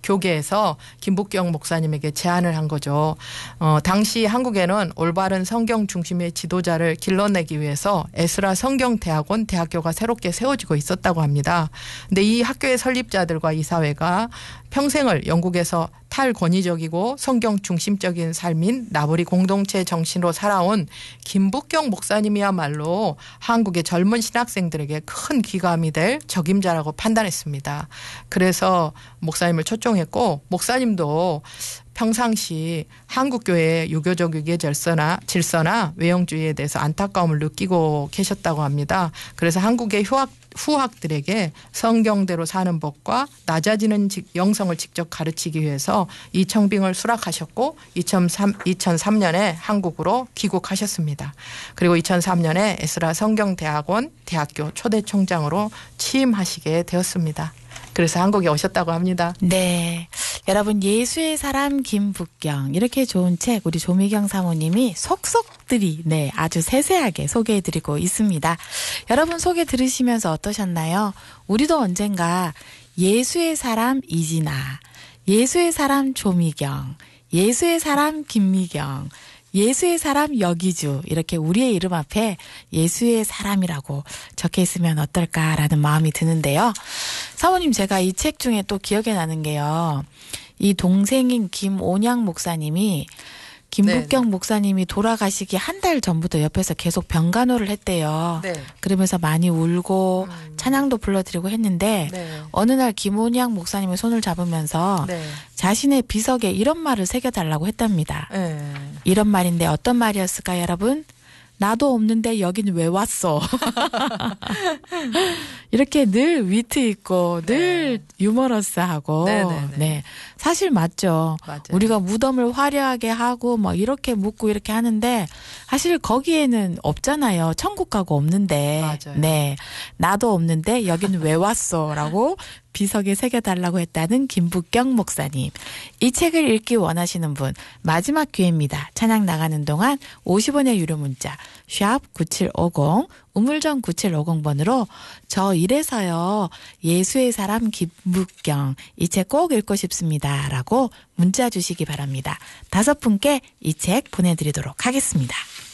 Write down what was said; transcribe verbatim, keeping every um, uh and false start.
교계에서 김북경 목사님에게 제안을 한 거죠. 어, 당시 한국에는 올바른 성경 중심의 지도자를 길러내기 위해서 에스라 성경대학원 대학교가 새롭게 세워지고 있었다고 합니다. 근데 이 학교의 설립자들과 이사회가 평생을 영국에서 탈권위적이고 성경 중심적인 삶인 나부리 공동체 정신으로 살아온 김북경 목사님이야말로 한국의 젊은 신학생들에게 큰 기감이 될 적임자라고 판단했습니다. 그래서 목사님을 초청했고 목사님도 평상시 한국교회의 유교적 유계 질서나, 질서나 외형주의에 대해서 안타까움을 느끼고 계셨다고 합니다. 그래서 한국의 휴학, 후학들에게 성경대로 사는 법과 낮아지는 영성을 직접 가르치기 위해서 이 청빙을 수락하셨고 이천삼 년에 한국으로 귀국하셨습니다. 그리고 이천삼 년에 에스라 성경대학원 대학교 초대 총장으로 취임하시게 되었습니다. 그래서 한국에 오셨다고 합니다. 네. 여러분 예수의 사람 김북경 이렇게 좋은 책 우리 조미경 사모님이 속속들이 네 아주 세세하게 소개해드리고 있습니다. 여러분 소개 들으시면서 어떠셨나요? 우리도 언젠가 예수의 사람 이진아, 예수의 사람 조미경, 예수의 사람 김미경, 예수의 사람 여기주 이렇게 우리의 이름 앞에 예수의 사람이라고 적혀 있으면 어떨까라는 마음이 드는데요. 사모님 제가 이 책 중에 또 기억에 나는 게요. 이 동생인 김온양 목사님이 김북경 네네. 목사님이 돌아가시기 한 달 전부터 옆에서 계속 병간호를 했대요. 네. 그러면서 많이 울고 음. 찬양도 불러드리고 했는데 네. 어느 날 김온양 목사님의 손을 잡으면서 네. 자신의 비석에 이런 말을 새겨달라고 했답니다. 네. 이런 말인데 어떤 말이었을까요, 여러분? 나도 없는데 여긴 왜 왔어? 이렇게 늘 위트 있고 네. 늘 유머러스하고 네네네. 네 사실 맞죠. 맞아요. 우리가 무덤을 화려하게 하고 뭐 이렇게 묻고 이렇게 하는데 사실 거기에는 없잖아요. 천국 가고 없는데 맞아요. 네 나도 없는데 여긴 왜 왔어라고 비석에 새겨달라고 했다는 김북경 목사님. 이 책을 읽기 원하시는 분 마지막 기회입니다. 찬양 나가는 동안 오십 원의 유료 문자 샵 구칠오공 우물정 구칠오공 번으로 저 이래서요 예수의 사람 김북경 이 책 꼭 읽고 싶습니다 라고 문자 주시기 바랍니다. 다섯 분께 이 책 보내드리도록 하겠습니다.